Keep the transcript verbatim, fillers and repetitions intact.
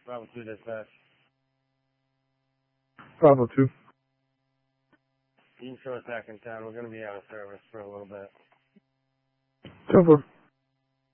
Bravo two dispatch. Bravo two. You can show us back in town. We're going to be out of service for a little bit. Over.